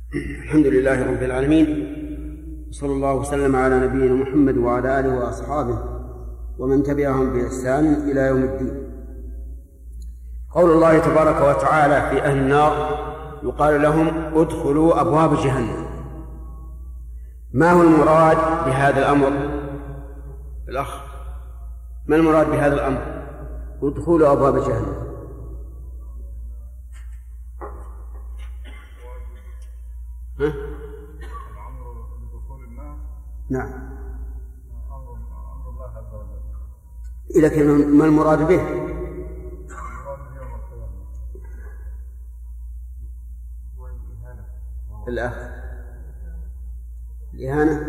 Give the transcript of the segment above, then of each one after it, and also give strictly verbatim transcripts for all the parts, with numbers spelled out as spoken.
الحمد لله رب العالمين، صلى الله وسلم على نبينا محمد وعلى آله وأصحابه ومن تبعهم بإحسان إلى يوم الدين. قول الله تبارك وتعالى في أهل النار يقال لهم ادخلوا أبواب جهنم. ما هو المراد بهذا الأمر؟ الأخ، ما المراد بهذا الأمر؟ ادخلوا أبواب جهنم. ها؟ الأمر بدخول النار. نعم. أمر أمر الله عز إذا وجل. كان ما المراد به؟ المراد يوم القيامة. والإهانة. الأخ، الإهانة.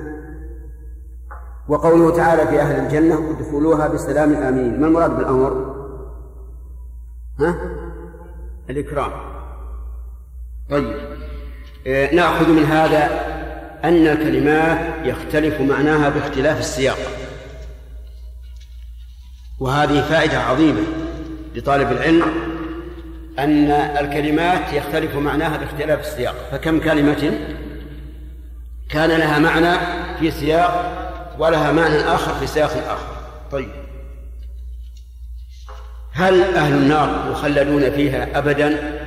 وقوله تعالى في أهل الجنة ادخلوها بسلام آمين. ما المراد بالأمر؟ ها؟ الإكرام. طيب، آه نأخذ من هذا أن الكلمات يختلف معناها باختلاف السياق، وهذه فائدة عظيمة لطالب العلم أن الكلمات يختلف معناها باختلاف السياق. فكم كلمة كان لها معنى في سياق ولها معنى آخر في سياق آخر. طيب، هل أهل النار يخلدون فيها أبدا؟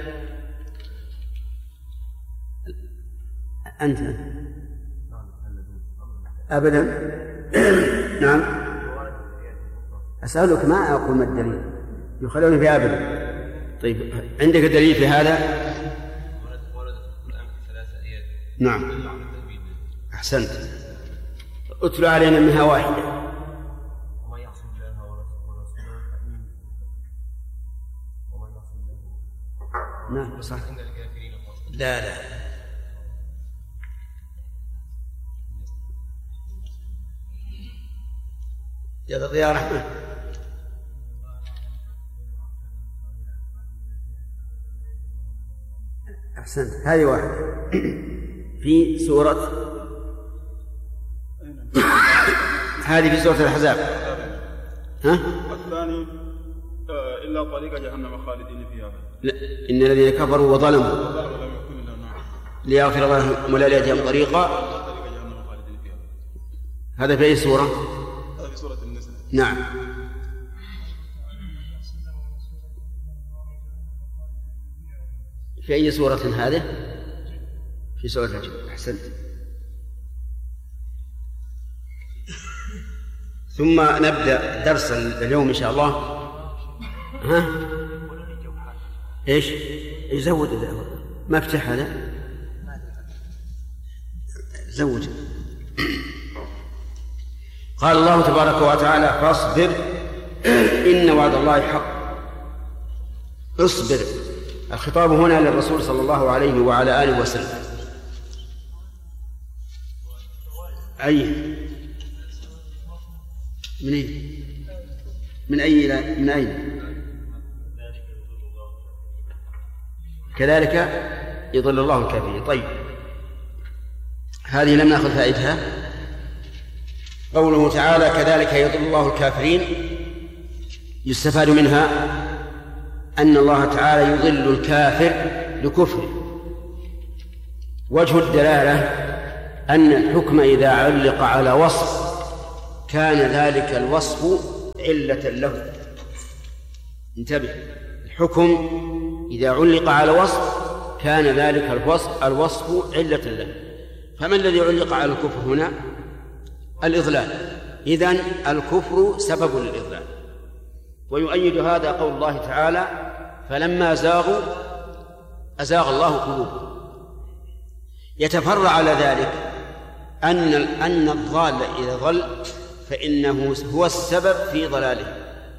أنت أبدا؟ نعم. أسألك ما أقول ما الدليل يخلدون فيها أبدا. طيب، عندك دليل في هذا؟ ورد في القرآن ثلاثة آيات. نعم، أحسنت. اتلو علينا منها واحدة. وما يعصي الله ورسوله فإن وما يعصي الله. نعم صح. إن الكافرين هم. لا لا يا يا رحمة. أحسنت، هذه واحدة في سورة هذه في سورة الأحزاب. ها؟ الثاني إلا طريق جهنم خالدين فيها. لا، إن الذين كفروا وظلموا ولم يكن لهم نار. ليغفر لهم ولا ليأتيهم طريقا. طريق جهنم خالدين فيها. هذا في أي سورة؟ هذا في سورة النساء. نعم. في أي سورة هذه؟ في سورة الجن. أحسنت. ثم نبدأ درس اليوم إن شاء الله. ها؟ إيش؟ يزود ما افتح هذا؟ زوج. قال الله تبارك وتعالى فاصبر إن وعد الله حق. اصبر. الخطاب هنا للرسول صلى الله عليه وعلى آله وسلم. أي من أين؟ من أي من أين؟ كذلك يضل الله الكافرين. طيب، هذه لم نأخذ فائدتها. قوله تعالى كذلك يضل الله الكافرين، يستفاد منها أن الله تعالى يضل الكافر لكفره. وجه الدلالة أن الحكم إذا علق على وصف كان ذلك الوصف علة له. انتبه، الحكم إذا علق على وصف كان ذلك الوصف الوصف علة له. فما الذي علق على الكفر هنا؟ الإضلال. إذن الكفر سبب للإضلال. ويؤيد هذا قول الله تعالى فلما زاغوا أزاغ الله قلوبهم. يتفرع على ذلك أن أن الضال إذا ضل فإنه هو السبب في ضلاله.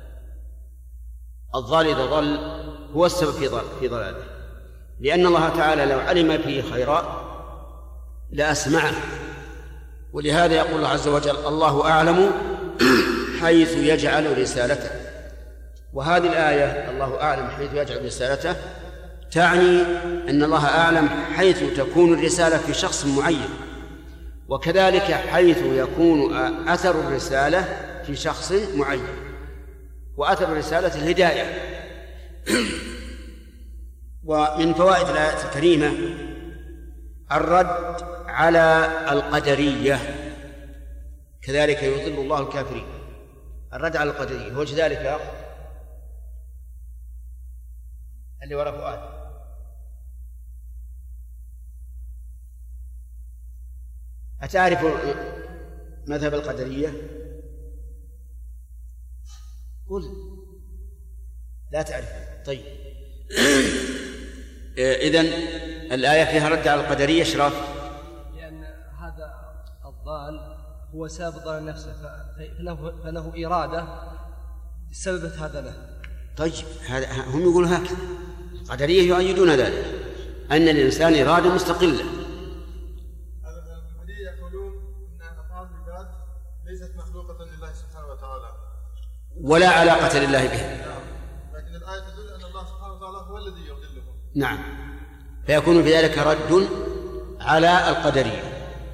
الضال إذا ضل هو السبب في ضلاله، لأن الله تعالى لو علم فيه خيرات لأسمعه. ولهذا يقول الله عز وجل الله أعلم حيث يجعل رسالته. وهذه الآية الله أعلم حيث يجعل رسالته تعني أن الله أعلم حيث تكون الرسالة في شخص معين، وكذلك حيث يكون أثر الرسالة في شخص معين. وأثر الرسالة الهداية. ومن فوائد الآية الكريمة الرد على القدرية كذلك يضل الله الكافرين. الرد على القدرية هو ذلك يا أخ اللي وراء فؤاد. أتعرف مذهب القدرية؟ قل لا تعرف. طيب إذن الآية فيها رد على القدرية. اشرف لأن هذا الضال هو سبب ضلال نفسه فله, فله إرادة سببت هذا له. طيب هذا هم يقولون هكذا، القدرية يؤيدون ذلك أن الإنسان إرادة مستقلة. القدرية يقولون أن أفعال العباد ليست مخلوقة لله سبحانه وتعالى ولا علاقة لله بها، لكن الآية تدل أن الله سبحانه وتعالى هو الذي يضلهم. نعم، فيكون في ذلك رد على القدرية.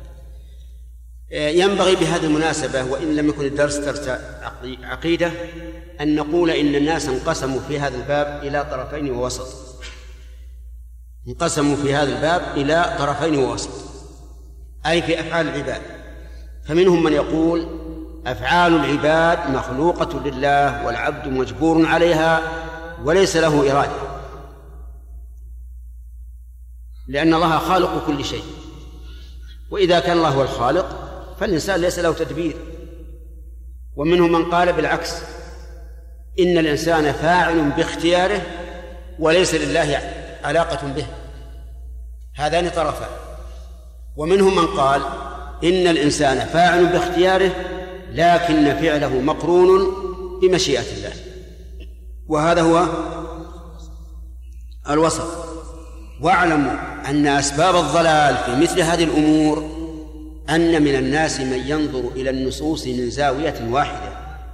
ينبغي بهذه المناسبة وإن لم يكن الدرس درس عقيدة أن نقول إن الناس انقسموا في هذا الباب إلى طرفين ووسط. انقسموا في هذا الباب إلى طرفين ووسط، أي في أفعال العباد. فمنهم من يقول أفعال العباد مخلوقة لله والعبد مجبور عليها وليس له إرادة، لأن الله خالق كل شيء، وإذا كان الله هو الخالق فالإنسان ليس له تدبير. ومنهم من قال بالعكس، إن الإنسان فاعل باختياره وليس لله علاقة به. هذان طرفان. ومنهم من قال إن الإنسان فاعل باختياره لكن فعله مقرون بمشيئة الله، وهذا هو الوسط. واعلموا أن أسباب الضلال في مثل هذه الأمور أن من الناس من ينظر إلى النصوص من زاوية واحدة.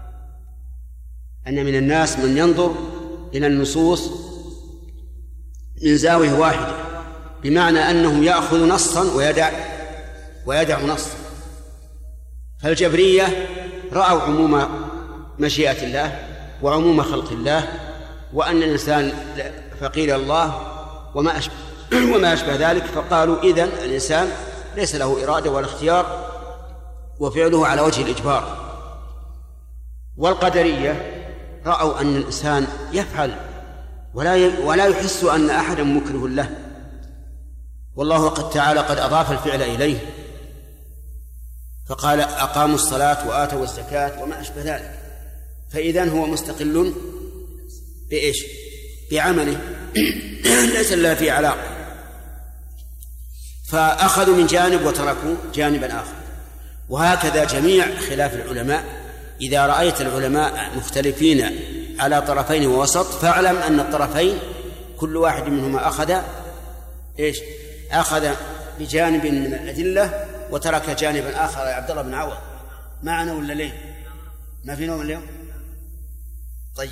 أن من الناس من ينظر إلى النصوص من زاوية واحدة، بمعنى أنه يأخذ نصا ويدع ويدع نصا. فالجبرية رأوا عموم مشيئة الله وعموم خلق الله، وأن الإنسان فقير الله وما أشبه, وما أشبه ذلك، فقالوا إذن الإنسان ليس له إرادة ولا اختيار وفعله على وجه الإجبار. والقدرية رأوا أن الإنسان يفعل ولا ولا يحس أن أحدا مكره له، والله قد تعالى قد أضاف الفعل إليه، فقال أقاموا الصلاة وآتوا الزكاة وما أشبه ذلك. فإذن هو مستقل بإيش؟ بعمله ليس له فيه علاقة. فأخذوا من جانب وتركوا جانبا آخر. وهكذا جميع خلاف العلماء. إذا رأيت العلماء مختلفين على طرفين ووسط فاعلم أن الطرفين كل واحد منهما أخذ إيش؟ أخذ بجانب من الأدلة وترك جانبا آخر. يا عبد الله بن عوض معنا ولا ليه؟ ما في نوم اليوم؟ طيب.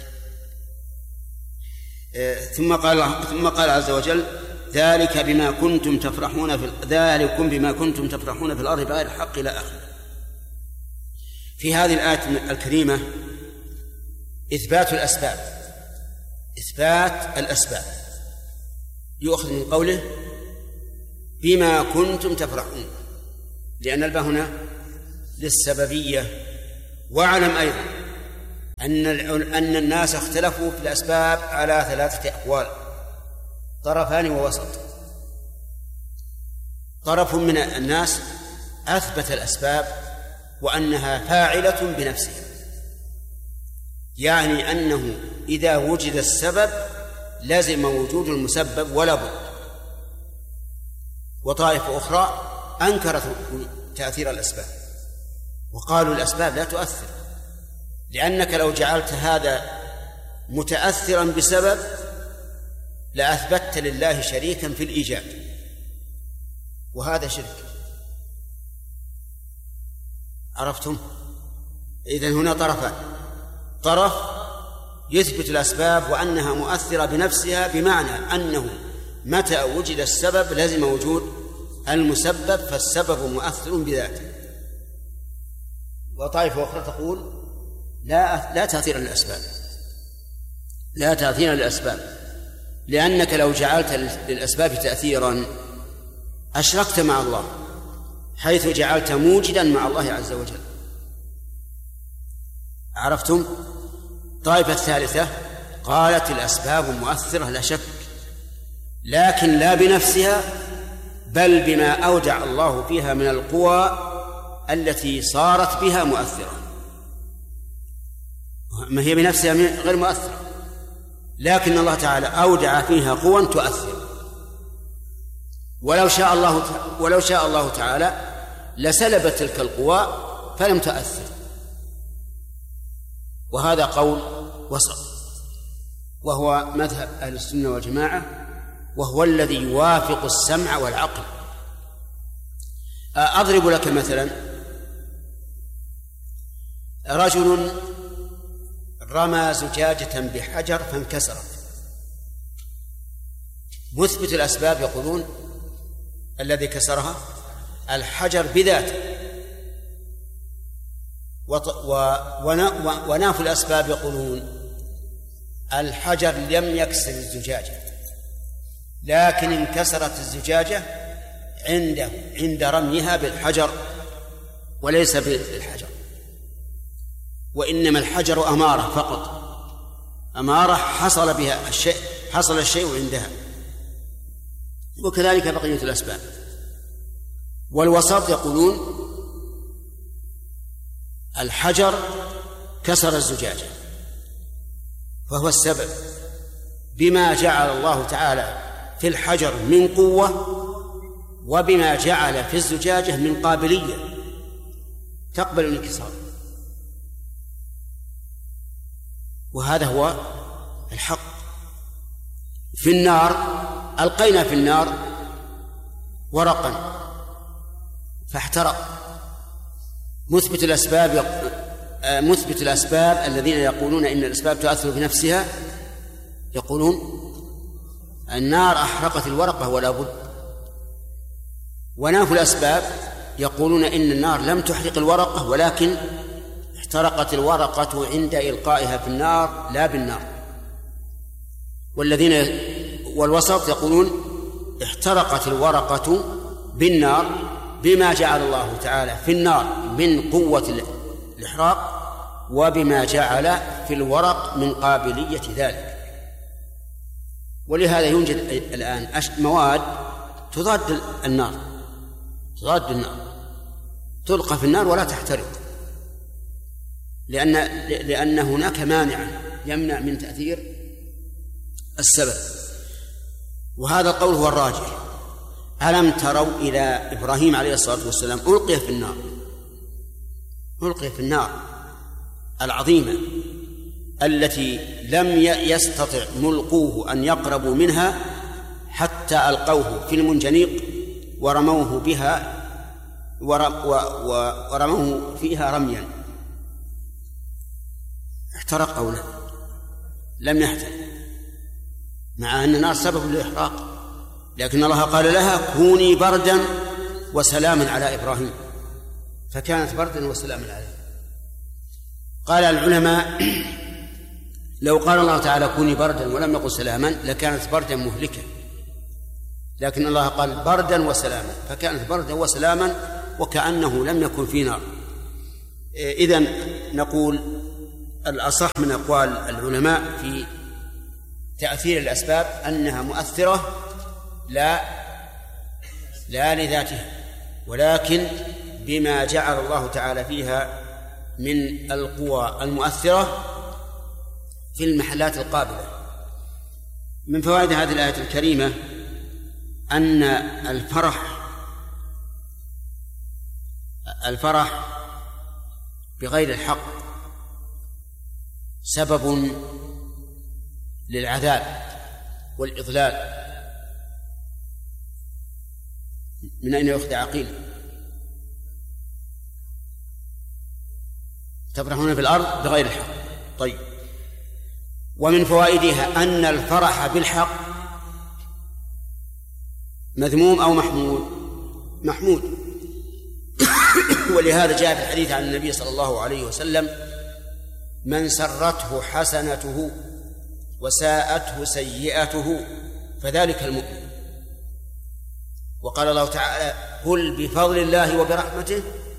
ثم قال ثم قال عز وجل ذلك بما كنتم تفرحون في ذلكم بما كنتم تفرحون في الأرض بغير الحق إلى آخره. في هذه الآية الكريمة إثبات الأسباب، إثبات الأسباب يؤخذ من قوله بما كنتم تفرحون، لأن الباء هنا للسببية. واعلم أيضا أن أن الناس اختلفوا في الأسباب على ثلاثة أقوال، طرفان ووسط. طرف من الناس أثبت الأسباب وأنها فاعلة بنفسها، يعني أنه إذا وجد السبب لازم وجود المسبب ولا بد. وطائفة أخرى أنكرت تأثير الأسباب وقالوا الأسباب لا تؤثر، لأنك لو جعلت هذا متأثرا بسبب لأثبتت لله شريكا في الإيجاد، وهذا شرك. عرفتم؟ إذن هنا طرفان: طرف يثبت الأسباب وأنها مؤثرة بنفسها، بمعنى أنه متى وجد السبب لازم وجود المسبب، فالسبب مؤثر بذاته. وطائفة أخرى تقول لا لا تأثير للأسباب، لا تأثير للأسباب، لأنك لو جعلت للأسباب تأثيرا أشركت مع الله، حيث جعلت موجدا مع الله عز وجل. عرفتم؟ الطائفة الثالثة قالت الأسباب مؤثرة لا شك، لكن لا بنفسها، بل بما أودع الله فيها من القوى التي صارت بها مؤثرة. ما هي بنفسها غير مؤثرة، لكن الله تعالى أودع فيها قوى تؤثر. ولو شاء الله ولو شاء الله تعالى لسلبت تلك القوى فلم تؤثر. وهذا قول وسط، وهو مذهب أهل السنة والجماعة، وهو الذي يوافق السمع والعقل. أضرب لك مثلا، رجل رمى زجاجة بحجر فانكسرت. مثبت الأسباب يقولون الذي كسرها الحجر بذاته، ونافوا الأسباب يقولون الحجر لم يكسر الزجاجة، لكن انكسرت الزجاجة عنده عند رميها بالحجر وليس بالحجر، وإنما الحجر أمارة فقط، أمارة حصل بها الشيء، حصل الشيء عندها. وكذلك بقية الأسباب. والوسط يقولون الحجر كسر الزجاجة، فهو السبب بما جعل الله تعالى في الحجر من قوة، وبما جعل في الزجاجة من قابلية تقبل الانكسار. وهذا هو الحق. في النار ألقينا في النار ورقا فاحترق. مثبت الأسباب مثبت الأسباب الذين يقولون إن الأسباب تؤثر بنفسها يقولون النار أحرقت الورقة ولا بد. ونافوا الأسباب يقولون إن النار لم تحرق الورقة، ولكن احترقت الورقة عند إلقائها في النار لا بالنار. والذين والوسط يقولون احترقت الورقة بالنار بما جعل الله تعالى في النار من قوة الإحراق، وبما جعل في الورق من قابلية ذلك. ولهذا يوجد الآن مواد تضاد النار، تضاد النار، تلقى في النار ولا تحترق، لأن لأن هناك مانعا يمنع من تأثير السبب. وهذا القول هو الراجح. ألم تروا إلى إبراهيم عليه الصلاة والسلام ألقي في النار، ألقي في النار العظيمة التي لم يستطع ملقوه أن يقربوا منها حتى ألقوه في المنجنيق ورموه بها ورموه فيها رميا. احترق أو لا؟ لم يحترق، مع أن النار سبب للإحراق، لكن الله قال لها كوني بردا وسلاما على إبراهيم، فكانت بردا وسلاما عليه. قال العلماء لو قال الله تعالى كوني بردا ولم يقل سلاما لكانت بردا مهلكة، لكن الله قال بردا وسلاما، فكانت بردا وسلاما وكأنه لم يكن في نار. إذن نقول الأصح من أقوال العلماء في تأثير الأسباب أنها مؤثرة لا لا لذاتها، ولكن بما جعل الله تعالى فيها من القوى المؤثرة في المحلات القابلة. من فوائد هذه الآية الكريمة أن الفرح الفرح بغير الحق سبب للعذاب والإضلال. من أين يؤخذ عقيل؟ تفرحون في الأرض بغير الحق. طيب، ومن فوائدها أن الفرح بالحق مذموم أو محمود؟ محمود. ولهذا جاء في الحديث عن النبي صلى الله عليه وسلم من سرته حسنته وساءته سيئته فذلك المؤمن. وقال الله تعالى قل بفضل الله وبرحمته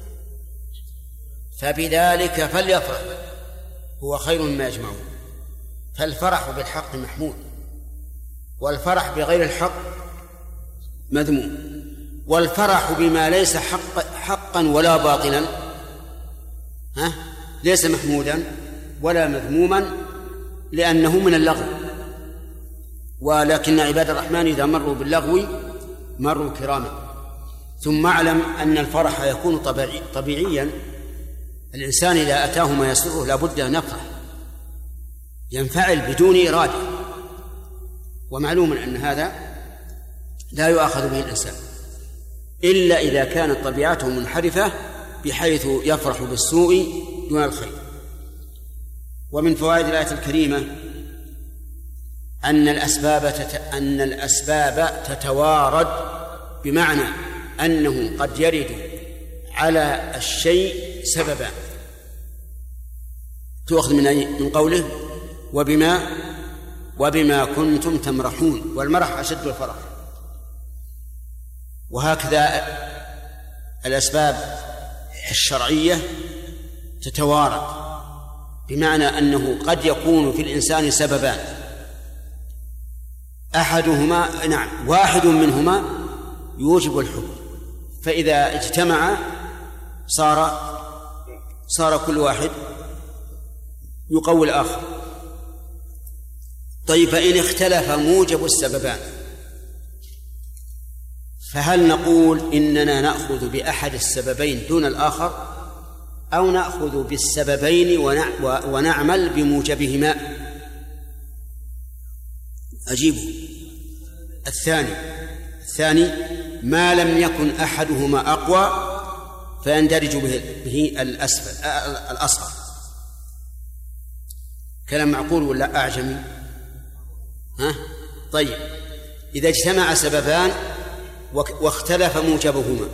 فبذلك فليفرح هو خير مما يجمعون. فالفرح بالحق محمود، والفرح بغير الحق مذموم. والفرح بما ليس حق حقا ولا باطلا ها ليس محمودا ولا مذموما لأنه من اللغو. ولكن عباد الرحمن إذا مروا باللغو مروا كراما. ثم اعلم أن الفرح يكون طبيعي طبيعيا. الإنسان إذا أتاه ما يسره لابد أن يفرح، ينفعل بدون إرادة، ومعلوم أن هذا لا يؤاخذ به الإنسان إلا إذا كانت طبيعته منحرفة بحيث يفرح بالسوء دون الخير. ومن فوائد الآية الكريمة أن الأسباب تت... أن الأسباب تتوارد، بمعنى أنه قد يرد على الشيء سببا. تؤخذ من أي؟ من قوله وبما وبما كنتم تمرحون، والمرح أشد الفرح. وهكذا الأسباب الشرعية تتوارد، بمعنى أنه قد يكون في الإنسان سببان، أحدهما نعم واحد منهما يوجب الحكم، فإذا اجتمع صار صار كل واحد يقوي الآخر. طيب فإن اختلف موجب السببان فهل نقول إننا نأخذ بأحد السببين دون الآخر، أو نأخذ بالسببين ونعمل بموجبهما؟ أجيبوا الثاني الثاني ما لم يكن أحدهما أقوى فيندرج به, به الأسفل الأصغر. كلام معقول ولا أعجمي؟ ها؟ طيب إذا اجتمع سببان واختلف موجبهما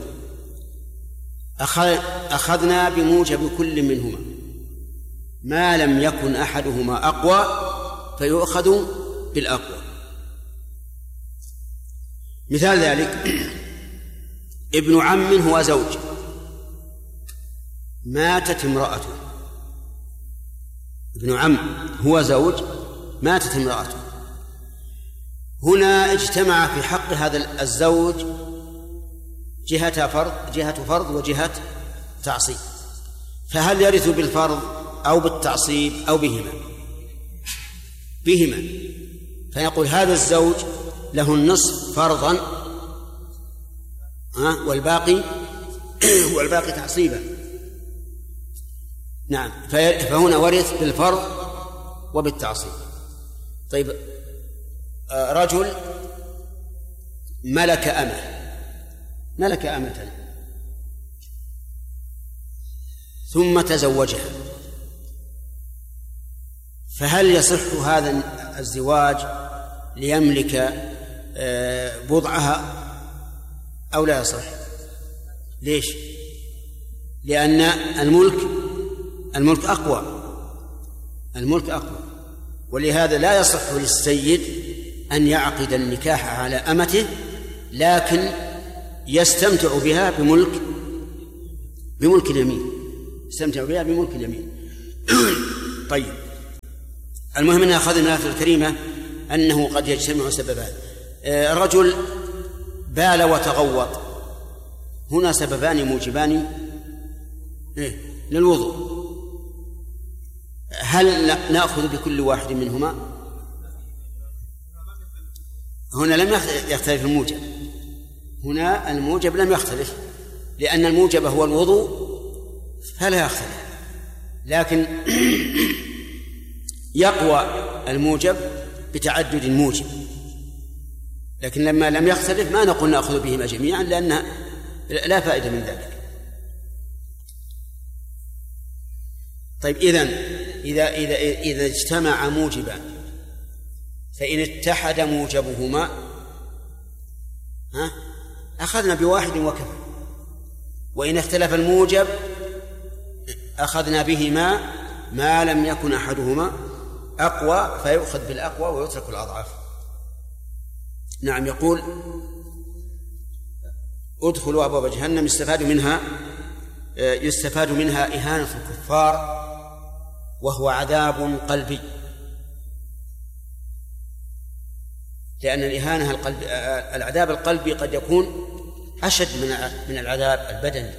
أخذنا بموجب كل منهما، ما لم يكن أحدهما أقوى فيؤخذ بالأقوى. مثال ذلك ابن عم هو زوج، ماتت امرأته، ابن عم هو زوج ماتت امرأته، هنا اجتمع في حق هذا الزوج جهة فرض جهة فرض وجهة تعصيب، فهل يرث بالفرض أو بالتعصيب أو بهما؟ بهما. فيقول هذا الزوج له النصف فرضا والباقي والباقي تعصيبا. نعم، فهنا ورث بالفرض وبالتعصيب. طيب رجل ملك أمه ملك أمة ثم تزوجها، فهل يصح هذا الزواج ليملك بضعها أو لا يصح؟ ليش؟ لأن الملك الملك أقوى الملك أقوى ولهذا لا يصح للسيد أن يعقد النكاح على أمته، لكن يستمتع بها بملك بملك اليمين يستمتع بها بملك اليمين. طيب المهم أن أخذنا الآية الكريمة أنه قد يجتمع سببان. رجل بال وتغوط، هنا سببان موجبان للوضوء، هل نأخذ بكل واحد منهما؟ هنا لم يختلف الموجب، هنا الموجب لم يختلف، لأن الموجب هو الوضوء فلا يختلف، لكن يقوى الموجب بتعدد الموجب، لكن لما لم يختلف ما نقول نأخذ بهما جميعا لأن لا فائدة من ذلك. طيب إذن إذا إذا إذا اجتمع موجبان فإن اتحد موجبهما ها أخذنا بواحد وكفى، وإن اختلف الموجب أخذنا بهما ما لم يكن أحدهما أقوى فيؤخذ بالأقوى ويترك الأضعف. نعم. يقول ادخلوا أبواب جهنم يستفاد منها يستفاد منها إهانة الكفار وهو عذاب قلبي، لأن الإهانة القلب العذاب القلبي قد يكون أشد من من العذاب البدني.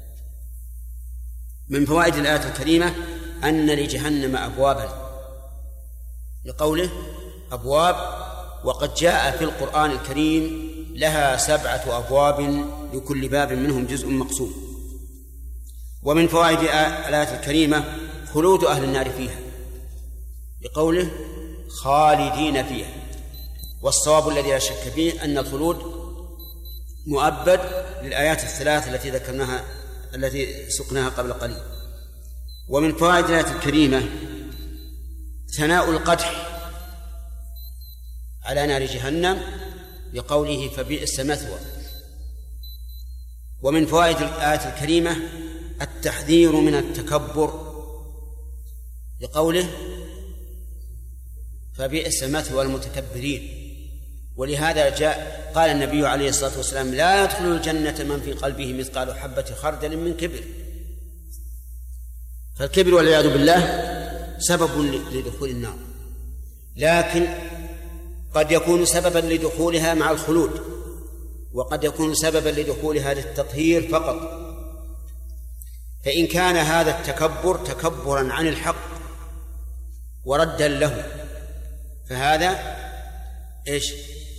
من فوائد الآية الكريمة أن لجهنم أبوابا، لقوله أبواب، وقد جاء في القرآن الكريم لها سبعة أبواب لكل باب منهم جزء مقسوم. ومن فوائد الآية الكريمة خلود أهل النار فيها، لقوله خالدين فيها، والصواب الذي لا شك فيه أن الخلود مؤبد للآيات الثلاث التي ذكرناها التي سقناها قبل قليل. ومن فوائد الآية الكريمة ثناء القدح على نار جهنم لقوله فبئس مثوى. ومن فوائد الآية الكريمة التحذير من التكبر لقوله فبئس مثوى المتكبرين. ولهذا جاء قال النبي عليه الصلاة والسلام لا يدخل الجنة من في قلبه مثقال حبة خردل من كبر. فالكبر والعياذ بالله سبب لدخول النار، لكن قد يكون سببا لدخولها مع الخلود، وقد يكون سببا لدخولها للتطهير فقط. فإن كان هذا التكبر تكبرا عن الحق وردا له فهذا إيش؟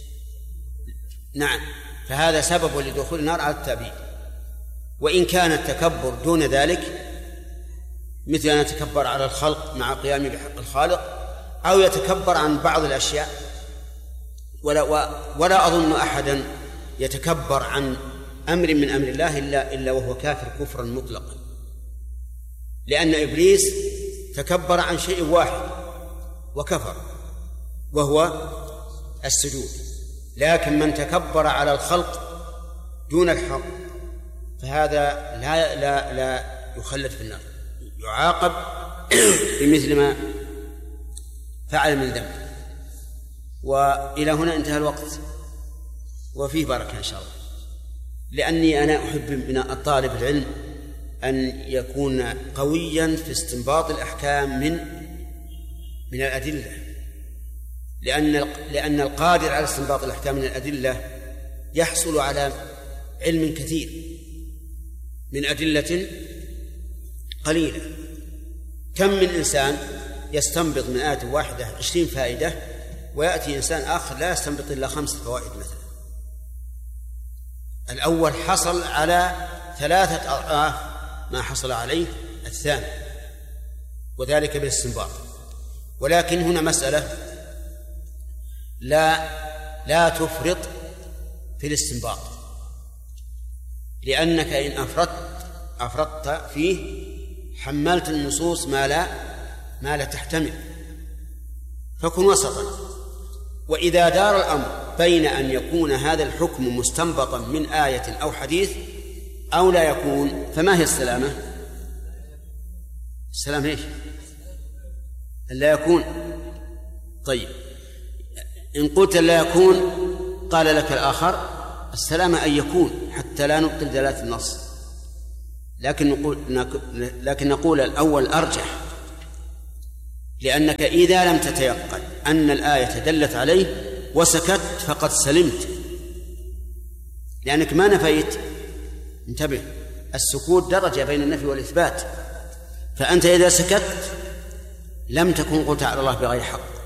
نعم، فهذا سبب لدخول النار على التأبيد. وإن كان التكبر دون ذلك مثل أن يتكبر على الخلق مع قيامه بحق الخالق، أو يتكبر عن بعض الأشياء، ولا, ولا أظن أحدا يتكبر عن أمر من أمر الله إلا, إلا وهو كافر كفرا مطلقا، لأن إبليس تكبر عن شيء واحد وكفر وهو السجود. لكن من تكبر على الخلق دون الحق فهذا لا, لا, لا يخلد في النار، يعاقب بمثل ما فعل من ذنب. وإلى هنا انتهى الوقت وفيه بركة إن شاء الله، لأني أنا أحب من الطالب العلم أن يكون قويا في استنباط الأحكام من من الأدلة، لأن لأن القادر على استنباط الأحكام من الأدلة يحصل على علم كثير من أدلة قليلة. كم من إنسان يستنبط من آية واحدة عشرين فائدة، ويأتي إنسان آخر لا يستنبط إلا خمس فوائد مثلا. الأول حصل على ثلاثة أضعاف ما حصل عليه الثاني، وذلك بالاستنباط. ولكن هنا مسألة لا لا تفرط في الاستنباط، لأنك إن أفرطت أفرطت فيه حملت النصوص ما لا ما لا تحتمل، فكن وسطا. وإذا دار الأمر بين أن يكون هذا الحكم مستنبطا من آية أو حديث أو لا يكون، فما هي السلامة؟ السلام إيش؟ لا يكون. طيب إن قلت لا يكون قال لك الآخر السلامة أن يكون حتى لا نبطل دلالة النص، لكن نقول لكن نقول الأول أرجح، لأنك إذا لم تتيقن أن الآية دلت عليه وسكت فقد سلمت، لأنك ما نفيت. انتبه، السكوت درجة بين النفي والإثبات، فأنت إذا سكت لم تكن قلت على الله بغير حق.